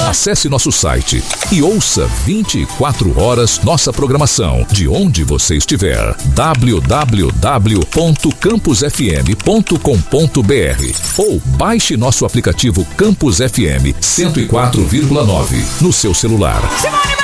Acesse nosso site e ouça 24 horas nossa programação, de onde você estiver. www.campusfm.com.br ou baixe nosso aplicativo Campus FM 104,9 no seu celular.